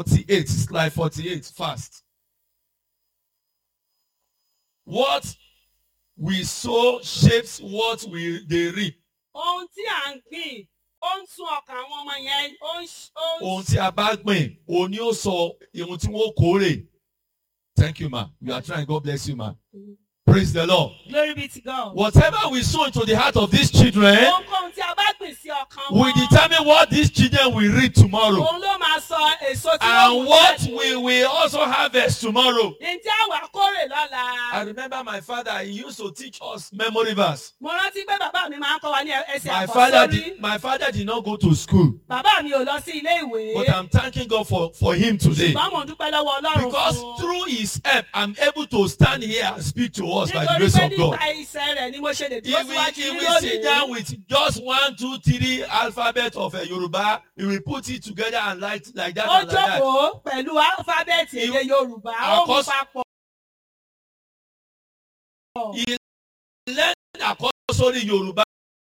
48, slide 48, fast. What we sow shapes what they reap. Ohun tí à ń gbìn, ó ń tún ọkàn àwọn ọmọ yẹn, Ohun tí a bá gbìn, òun ni ó sọ ohun tí wọ́n kórè. Thank you, ma. You are trying. God bless you, ma. Praise the Lord. Glory be to God. Whatever we sow into the heart of these children Ohunkóhun tí a bá gbìn sí ọkàn will wọn, determine what these children will reap tomorrow. òun ló máa sọ èso tí wọ́n And mú what jáde. we will also harvest tomorrow. Ǹjẹ́ àwa kórè I lọ́la? remember my father, he used to teach us memory verse. Mo rántí pé bàbá mi máa ń kọ́ wa ní ẹsẹ̀ àkọ́sórí. My father did not go to school, Bàbá mi ò lọ sí ilé ìwé. but I'm thanking God for him today. Ṣùgbọ́n mo dúpẹ́ lọ́wọ́ Ọlọ́run Because fún un. through his help, I'm able to stand here and speak to us by the Nítorí grace pé of God. nípa iṣẹ́ rẹ̀ ni mo ṣe lè dúró If síwájú we yín sit down lónìí. with just 1, 2, 3 alphabet of a Yoruba, we will put it together and like that Ó and like that. jókòó pẹ̀lú álífábẹ́ẹ̀tì èdè Yorùbá, ó mú papọ̀. He learned àkọ́sórí Yorùbá